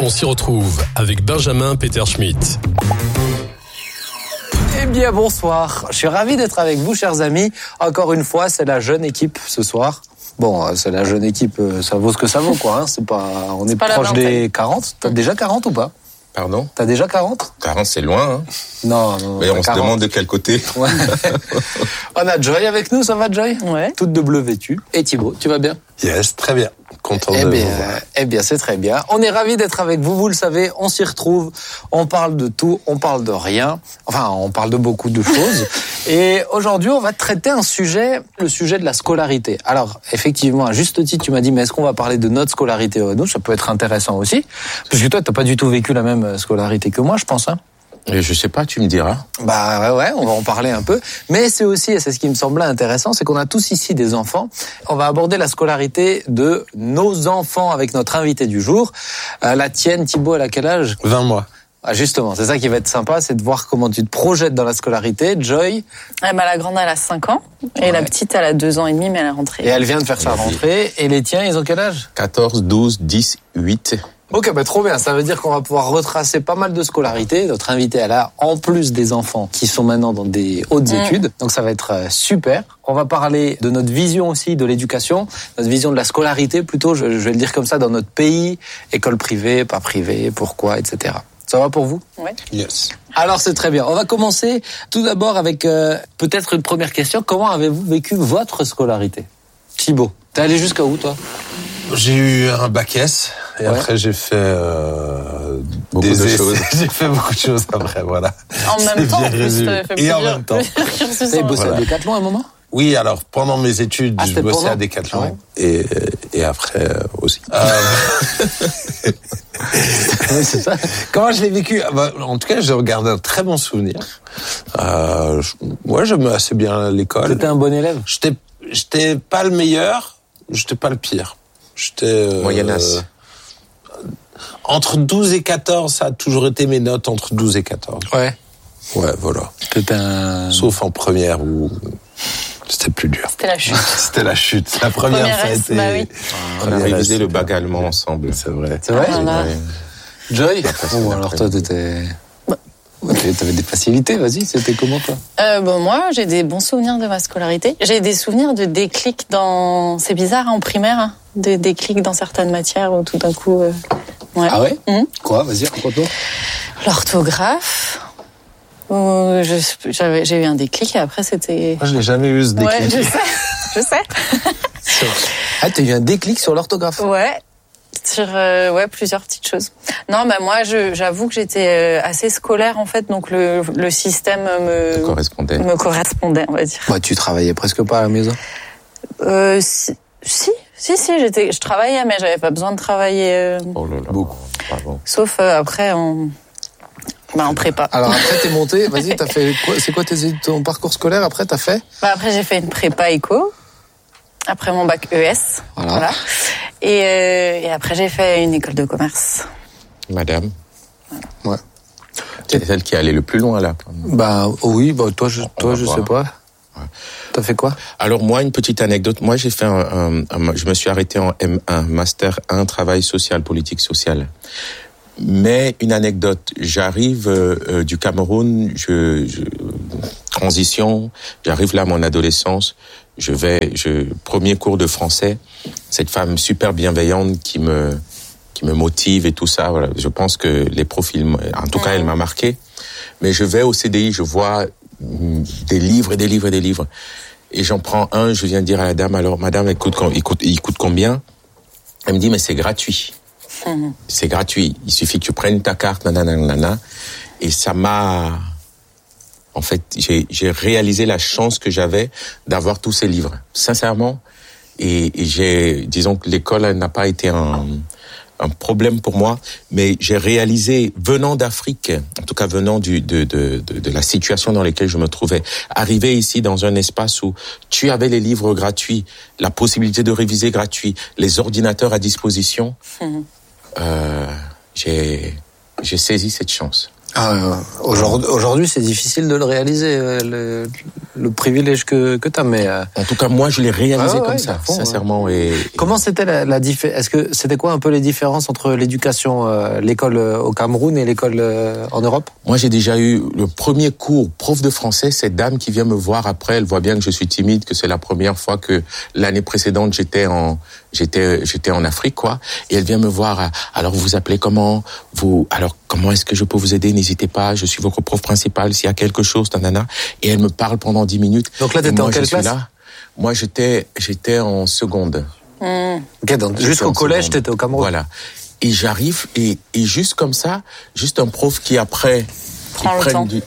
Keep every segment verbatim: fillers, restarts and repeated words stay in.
s'y retrouve avec Benjamin Peterschmidt. Eh bien, bonsoir. Je suis ravi d'être avec vous, chers amis. Encore une fois, c'est la jeune équipe ce soir. Bon, c'est la jeune équipe, ça vaut ce que ça vaut, quoi. Hein. C'est pas, on est, est pas proche des quarante. T'as déjà quarante ou pas? Pardon? T'as déjà quarante? quarante, c'est loin, hein? Non, non. Mais on quarante. Se demande de quel côté. Ouais. On a Joy avec nous, ça va, Joy? Ouais. Toute de bleu vêtue. Et Thibaut, tu vas bien? Yes, très bien. Content eh de bien, vous voir. Eh bien, c'est très bien. On est ravis d'être avec vous, vous le savez, on s'y retrouve, on parle de tout, on parle de rien, enfin, on parle de beaucoup de choses. Et aujourd'hui, on va traiter un sujet, le sujet de la scolarité. Alors, effectivement, à juste titre, tu m'as dit, mais est-ce qu'on va parler de notre scolarité? Nous, ça peut être intéressant aussi, parce que toi, t'as pas du tout vécu la même scolarité que moi, je pense, hein. Et je sais pas, tu me diras. Bah ouais, ouais, on va en parler un peu. Mais c'est aussi, et c'est ce qui me semblait intéressant, c'est qu'on a tous ici des enfants. On va aborder la scolarité de nos enfants avec notre invité du jour. Euh, la tienne, Thibaut, elle a quel âge? vingt mois. Ah, justement, c'est ça qui va être sympa, c'est de voir comment tu te projettes dans la scolarité. Joy? Eh ben, la grande, elle a cinq ans. Et ouais. La petite, elle a deux ans et demi, mais elle est rentrée. Et elle vient de faire sa rentrée. Et les tiens, ils ont quel âge? quatorze, douze, dix, huit... Ok, bah trop bien. Ça veut dire qu'on va pouvoir retracer pas mal de scolarité. Notre invité, elle a en plus des enfants qui sont maintenant dans des hautes mmh. études. Donc ça va être super. On va parler de notre vision aussi de l'éducation, notre vision de la scolarité plutôt, je, je vais le dire comme ça, dans notre pays, école privée, pas privée, pourquoi, et cetera. Ça va pour vous? Oui. Yes. Alors c'est très bien. On va commencer tout d'abord avec euh, peut-être une première question. Comment avez-vous vécu votre scolarité? Thibaut, t'es allé jusqu'à où toi? J'ai eu un bac S et ouais. après j'ai fait euh, beaucoup des de essais. Choses. J'ai fait beaucoup de choses après, voilà. En même temps, en plus, et en même temps. T'as bossé voilà. à Decathlon à un moment? Oui, alors pendant mes études, ah, je bossais pendant? à Decathlon ouais. et et après euh, aussi. Euh... oui, c'est ça. Comment je l'ai vécu? Bah, en tout cas, j'ai regardé un très bon souvenir. Euh, je, ouais, j'aimais assez bien l'école. T'étais un bon élève? J'étais, j'étais pas le meilleur, j'étais pas le pire. J'étais euh, moyennasse. Entre douze et quatorze, ça a toujours été mes notes entre douze et quatorze. Ouais. Ouais, voilà. C'était un... Sauf en première où c'était plus dur. C'était la chute. C'était la chute. La première, première ça a été... Bah oui. Ah, on a révisé le bac allemand ensemble. C'est vrai. C'est vrai? Ah, là. Joy? Bon, alors toi, t'étais... T'avais des facilités, vas-y, c'était comment toi? euh, bon, Moi, j'ai des bons souvenirs de ma scolarité. J'ai des souvenirs de déclics dans... C'est bizarre, hein, en primaire, hein, de déclics dans certaines matières où tout d'un coup... Euh... Ouais. Ah ouais? Mmh. Quoi? Vas-y, raconte-nous. L'orthographe. Où je, j'avais, j'ai eu un déclic et après c'était... Moi, je n'ai jamais eu ce déclic. Ouais, je sais, je sais. Ah, t'as eu un déclic sur l'orthographe? Ouais. Sur euh, ouais plusieurs petites choses. Non, bah moi je j'avoue que j'étais euh, assez scolaire en fait, donc le le système me Te correspondait. me correspondait, on va dire. Ouais, tu travaillais presque pas à la maison. Euh si si si, si j'étais je travaillais mais j'avais pas besoin de travailler euh, oh là là, beaucoup. Pardon. Sauf euh, après en bah en prépa. Alors après t'es monté, vas-y, t'as fait quoi? C'est quoi tes, ton parcours scolaire après t'as fait? Bah après j'ai fait une prépa éco. Après mon bac E S, voilà. voilà. Et, euh, et après j'ai fait une école de commerce. Madame. Ouais. C'est celle qui est allée le plus loin là. Bah oui, bah toi je, toi je sais pas. Ouais. T'as fait quoi? Alors moi, une petite anecdote. Moi, j'ai fait un, un, un, je me suis arrêté en M un, master un, travail social, politique sociale. Mais une anecdote. J'arrive euh, du Cameroun, je, je transition. J'arrive là à mon adolescence. Je vais, je premier cours de français. Cette femme super bienveillante qui me qui me motive et tout ça. Voilà. Je pense que les profils, en tout cas, elle m'a marqué. Mais je vais au C D I, je vois des livres et des livres et des livres. Et j'en prends un, je viens dire à la dame, alors, madame, il coûte, il coûte, il coûte combien? Elle me dit, mais c'est gratuit. Mmh. C'est gratuit. Il suffit que tu prennes ta carte, nanana, nanana. Et ça m'a, en fait, j'ai, j'ai réalisé la chance que j'avais d'avoir tous ces livres. Sincèrement. Et, et j'ai, disons que l'école n'a pas été un, un problème pour moi, mais j'ai réalisé, venant d'Afrique, en tout cas venant du, de, de, de, de la situation dans laquelle je me trouvais, arriver ici dans un espace où tu avais les livres gratuits, la possibilité de réviser gratuit, les ordinateurs à disposition, mmh. euh, j'ai, j'ai saisi cette chance. Ah, euh, aujourd'hui, aujourd'hui, c'est difficile de le réaliser, euh, le, le privilège que, que t'as, mais... Euh... En tout cas, moi, je l'ai réalisé ah, comme ouais, ça, fond, sincèrement. Ouais. Et, et... Comment c'était la, la différence? Est-ce que c'était quoi un peu les différences entre l'éducation, euh, l'école au Cameroun et l'école euh, en Europe? Moi, j'ai déjà eu le premier cours prof de français. Cette dame qui vient me voir après, elle voit bien que je suis timide, que c'est la première fois que l'année précédente, j'étais en... J'étais, j'étais en Afrique, quoi. Et elle vient me voir. Alors, vous vous appelez comment? Vous, alors, comment est-ce que je peux vous aider? N'hésitez pas. Je suis votre prof principal. S'il y a quelque chose, tanana. Et elle me parle pendant dix minutes. Donc là, t'étais en quelle classe? Là. Moi, j'étais, j'étais en seconde. Mmh. Ok, donc jusqu'au collège, seconde. T'étais au Cameroun. Voilà. Et j'arrive, et, et juste comme ça, juste un prof qui après, qui prend le temps. Du...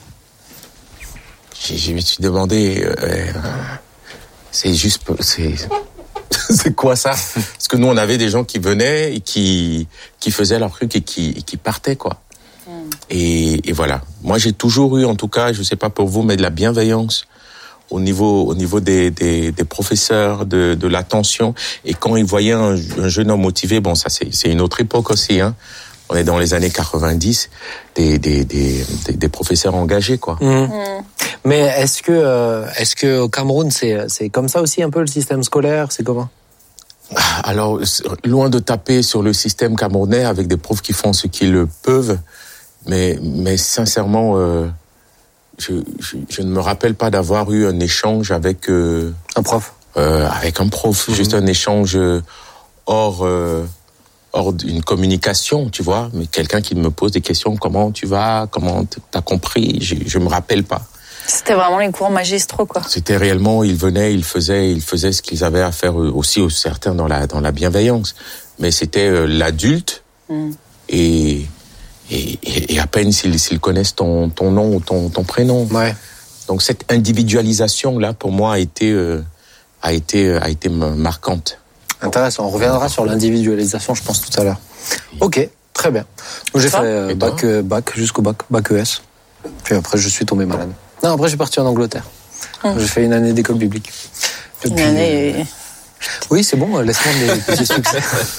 Je, je me suis demandé, euh, c'est juste, c'est, c'est quoi ça? Parce que nous, on avait des gens qui venaient et qui, qui faisaient leur truc et qui, et qui partaient, quoi. Mm. Et, et voilà. Moi, j'ai toujours eu, en tout cas, je sais pas pour vous, mais de la bienveillance au niveau, au niveau des, des, des professeurs, de, de l'attention. Et quand ils voyaient un, un jeune homme motivé, bon, ça, c'est, c'est une autre époque aussi, hein. On est dans les années quatre-vingt-dix, des, des, des, des, des professeurs engagés, quoi. Mmh. Mmh. Mais est-ce que, euh, est-ce que au Cameroun, c'est, c'est comme ça aussi un peu le système scolaire? C'est comment? Alors, loin de taper sur le système camerounais avec des profs qui font ce qu'ils peuvent, mais, mais sincèrement, euh, je, je, je ne me rappelle pas d'avoir eu un échange avec euh, un prof. Euh, avec un prof, mmh. Juste un échange hors. Euh, hors d'une communication, tu vois, mais quelqu'un qui me pose des questions, comment tu vas, comment t'as compris, je, je me rappelle pas. C'était vraiment les cours magistraux, quoi. C'était réellement, ils venaient, ils faisaient, ils faisaient ce qu'ils avaient à faire aussi, certains dans la dans la bienveillance, mais c'était euh, l'adulte mm. et, et et à peine s'ils s'ils connaissent ton ton nom ou ton ton prénom. Ouais. Donc cette individualisation là, pour moi, a été euh, a été a été marquante. Intéressant. On reviendra sur l'individualisation, je pense, tout à l'heure. Ok, très bien. Moi, j'ai fait euh, bac, euh, bac jusqu'au bac, bac E S. Puis après, je suis tombé malade. Non, après, j'ai parti en Angleterre. Hum. J'ai fait une année d'école biblique. Une puis, année... Euh... Oui, c'est bon, laisse-moi des petits succès.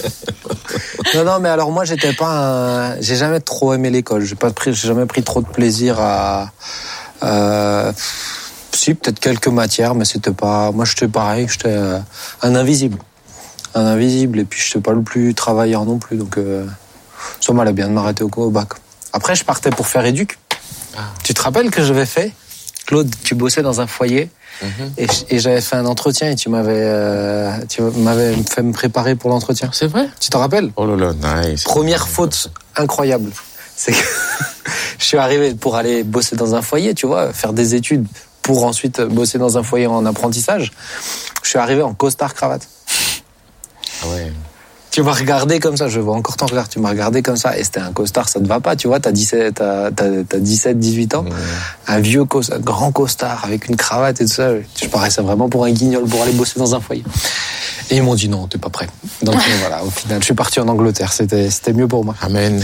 Non, non, mais alors moi, j'étais pas un... J'ai jamais trop aimé l'école. J'ai pas pris, j'ai jamais pris trop de plaisir à... Euh... Si, peut-être quelques matières, mais c'était pas... Moi, j'étais pareil, j'étais euh, un invisible. Un invisible, et puis je n'étais pas le plus travailleur non plus, donc euh, ça m'allait bien de m'arrêter au, au bac. Après, je partais pour faire éduc. Ah. Tu te rappelles que j'avais fait, Claude, tu bossais dans un foyer, mm-hmm. et, et j'avais fait un entretien, et tu m'avais, euh, tu m'avais fait me préparer pour l'entretien. C'est vrai? Tu te rappelles? Oh là là, nice. Première faute incroyable, c'est que je suis arrivé pour aller bosser dans un foyer, tu vois, faire des études, pour ensuite bosser dans un foyer en apprentissage. Je suis arrivé en costard-cravate. Ah ouais. Tu m'as regardé comme ça, je vois encore ton regard, tu m'as regardé comme ça, et c'était un costard, ça te va pas, tu vois, t'as dix-sept, t'as, t'as, t'as dix-sept, dix-huit ans, mmh. Un vieux costard, grand costard, avec une cravate et tout ça, je paraissais vraiment pour un guignol pour aller bosser dans un foyer. Et ils m'ont dit non, t'es pas prêt. Donc voilà, au final, je suis parti en Angleterre, c'était, c'était mieux pour moi. Amen.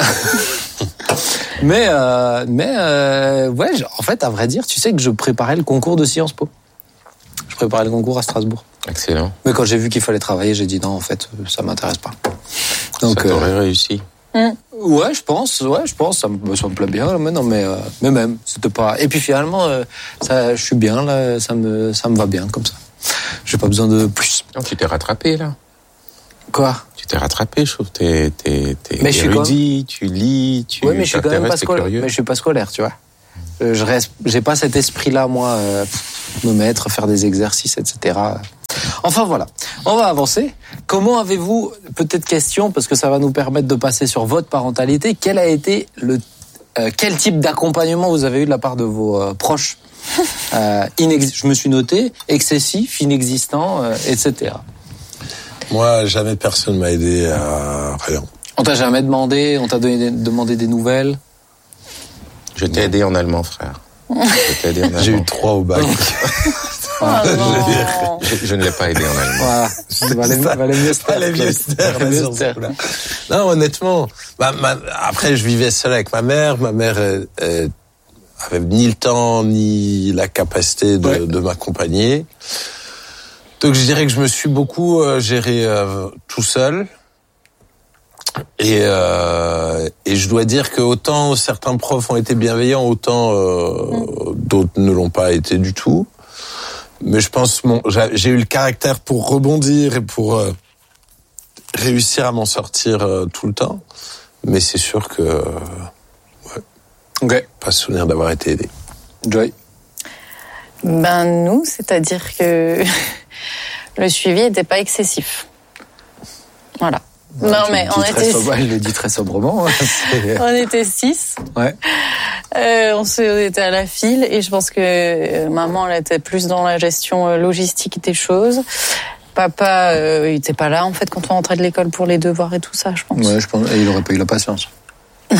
mais, euh, mais, euh, ouais, en fait, à vrai dire, tu sais que je préparais le concours de Sciences Po. Je préparais le concours à Strasbourg. Excellent. Mais quand j'ai vu qu'il fallait travailler, j'ai dit non, en fait, ça m'intéresse pas. Donc, ça t'aurait euh, réussi. Mm. Ouais, je pense, ouais, je pense, ça me, ça me plaît bien, mais non, mais, euh, mais même, c'était pas. Et puis finalement, euh, ça, je suis bien là, ça me, ça me va bien comme ça. J'ai pas besoin de plus. Non, tu t'es rattrapé là. Quoi? Tu t'es rattrapé, je trouve. T'es, t'es, t'es mais érudit, tu lis, tu. Oui, mais je suis quand même pas scolaire. Mais je suis pas scolaire, tu vois. Mm. Je reste, j'ai pas cet esprit-là, moi, euh, me mettre, faire des exercices, et cetera. Enfin voilà, on va avancer. Comment avez-vous, peut-être question, parce que ça va nous permettre de passer sur votre parentalité, quel a été le, euh, quel type d'accompagnement vous avez eu de la part de vos euh, proches? euh, inex- Je me suis noté, excessif, inexistant, euh, et cetera. Moi, jamais personne m'a aidé à rien. On t'a jamais demandé, on t'a donné, demandé des nouvelles? Je t'ai aidé en allemand, frère. Je t'ai aidé en allemand. J'ai eu trois au bac. Oh non. Je, je ne l'ai pas aidé en allemand. Voilà. Valait, valait mieux se taire. Valait mieux se taire. Non, honnêtement. Ma, ma, après, je vivais seul avec ma mère. Ma mère euh, euh, avait ni le temps ni la capacité de, ouais. de m'accompagner. Donc, je dirais que je me suis beaucoup euh, géré euh, tout seul. Et, euh, et je dois dire que autant certains profs ont été bienveillants, autant euh, mmh. d'autres ne l'ont pas été du tout. Mais je pense bon, j'ai eu le caractère pour rebondir et pour euh, réussir à m'en sortir euh, tout le temps. Mais c'est sûr que euh, ouais, okay. Pas souvenir d'avoir été aidé. Joy. Ben nous, c'est-à-dire que le suivi n'était pas excessif. Voilà. Ouais, non mais on était. Sobre, il le dit très sobrement. On était six. Ouais. Euh, on, se, on était à la file et je pense que euh, maman elle était plus dans la gestion euh, logistique des choses. Papa, euh, il était pas là en fait quand on rentrait de l'école pour les devoirs et tout ça, je pense. Ouais, je pense. Et il aurait pas eu la patience. Non.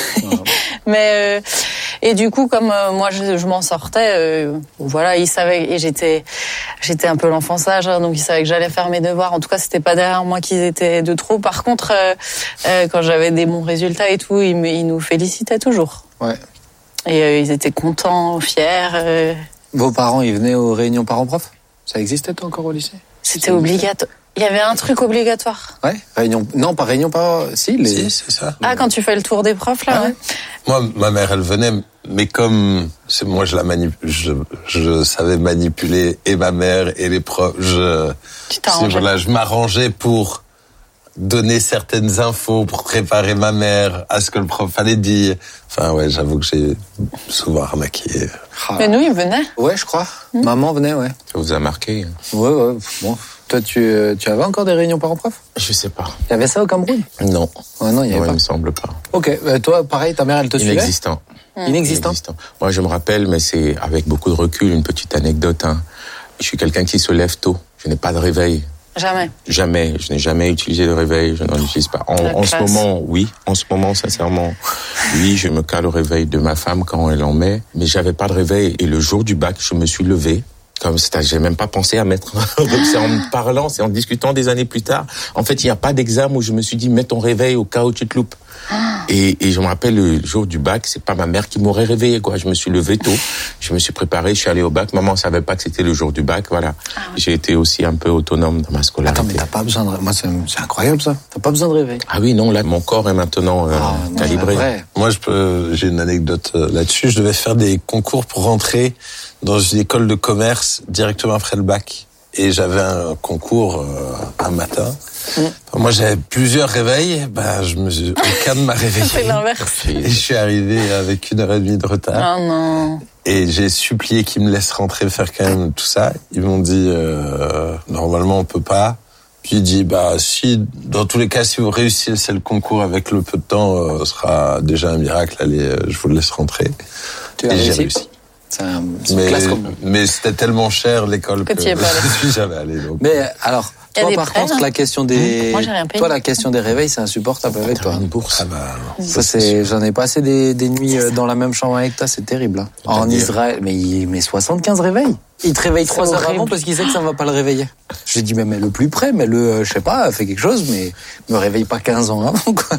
Mais euh, et du coup comme euh, moi je, je m'en sortais, euh, voilà, il savait et j'étais j'étais un peu l'enfant sage, hein, donc il savait que j'allais faire mes devoirs. En tout cas, c'était pas derrière moi qu'ils étaient de trop. Par contre, euh, euh, quand j'avais des bons résultats et tout, ils, me, ils nous félicitaient toujours. Ouais. Et euh, ils étaient contents, fiers. Euh... Vos parents, ils venaient aux réunions parents-prof ? Ça existait toi encore au lycée ? C'était obligatoire. Il y avait un truc obligatoire. Ouais, réunion. Non, pas réunion parents. Si, les... si, c'est ça. Ah, quand tu fais le tour des profs là. Ah, ouais. Moi, ma mère, elle venait, mais comme c'est moi, je la manip... je, je savais manipuler et ma mère et les profs. Je, tu t'arrangeais. Voilà, je m'arrangeais pour donner certaines infos, pour préparer ma mère à ce que le prof allait dire. Enfin, ouais, j'avoue que j'ai souvent arnaqué. Ah. Mais nous, ils venaient. Ouais, je crois. Mmh. Maman venait, ouais. Ça vous a marqué ? Ouais, ouais. Bon. Toi, tu, tu avais encore des réunions parents-prof ? Je sais pas. Il y avait ça au Cameroun ? Non. Ouais, non, il y avait ouais, pas. Il me semble pas. Ok. Euh, toi, pareil, ta mère, elle te suivait ? Inexistant. Mmh. Inexistant. Inexistant. Moi, je me rappelle, mais c'est avec beaucoup de recul, une petite anecdote. Hein. Je suis quelqu'un qui se lève tôt. Je n'ai pas de réveil. Jamais. Jamais. Je n'ai jamais utilisé de réveil. Je n'en utilise pas. En, en ce moment, oui. En ce moment, sincèrement, oui, je me cale au réveil de ma femme quand elle en met. Mais j'avais pas de réveil. Et le jour du bac, je me suis levé. Comme c'est, j'ai même pas pensé à mettre. C'est en me parlant, c'est en discutant des années plus tard. En fait, il n'y a pas d'examen où je me suis dit mets ton réveil au cas où tu te loupes. Ah. Et, et je me rappelle le jour du bac, c'est pas ma mère qui m'aurait réveillé quoi. Je me suis levé tôt, je me suis préparé, je suis allé au bac. Maman savait pas que c'était le jour du bac, voilà. Ah oui. J'ai été aussi un peu autonome dans ma scolarité. Attends, mais t'as pas besoin de. Moi, c'est, c'est incroyable ça. T'as pas besoin de réveil. Ah oui, non, là, mon corps est maintenant euh, ah, calibré. Non, moi, je peux. J'ai une anecdote là-dessus. Je devais faire des concours pour rentrer dans une école de commerce directement après le bac. Et j'avais un concours euh, un matin. Mmh. Enfin, moi, j'avais plusieurs réveils. Ben, je me suis, aucun ne m'a réveillé. C'est l'inverse. Et je suis arrivé avec une heure et demie de retard. Oh non. Et j'ai supplié qu'ils me laissent rentrer, faire quand même tout ça. Ils m'ont dit, euh, normalement, on peut pas. Puis il dit, bah, si, dans tous les cas, si vous réussissez le concours avec le peu de temps, euh, ce sera déjà un miracle. Allez, je vous laisse rentrer. Tu as et réussi. j'ai réussi. C'est un, c'est mais, classe comme... mais c'était tellement cher l'école que, que tu y es pas allé. je suis jamais allé. Donc. Mais alors, toi par contre, hein. la question des, Moi, j'ai rien payé. toi la question des réveils, c'est insupportable avec toi. Une bourse. Ah bah, ça c'est, j'en ai passé des, des nuits dans la même chambre avec toi, c'est terrible. Hein. En Israël, mais il met soixante-quinze réveils. Il te réveille trois heures avant parce qu'il sait que ça va pas le réveiller. J'ai dit mais mets le plus près, mais le, je sais pas, fais quelque chose, mais me réveille pas quinze ans avant quoi.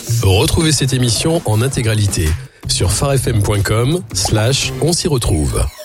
Retrouvez cette émission en intégralité sur farfm point com slash on s'y retrouve.